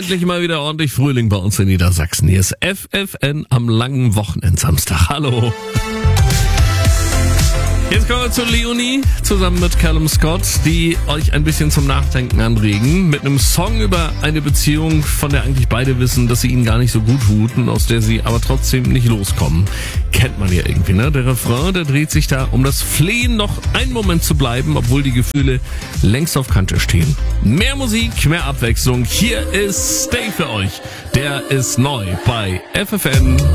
endlich mal wieder ordentlich Frühling bei uns in Niedersachsen. Hier ist FFN am langen Wochenendsamstag. Hallo. Jetzt kommen wir zu Leonie, zusammen mit Callum Scott, die euch ein bisschen zum Nachdenken anregen. Mit einem Song über eine Beziehung, von der eigentlich beide wissen, dass sie ihnen gar nicht so gut tut und aus der sie aber trotzdem nicht loskommen. Kennt man ja irgendwie, ne? Der Refrain, der dreht sich da um das Flehen, noch einen Moment zu bleiben, obwohl die Gefühle längst auf Kante stehen. Mehr Musik, mehr Abwechslung. Hier ist Stay für euch. Der ist neu bei FFN.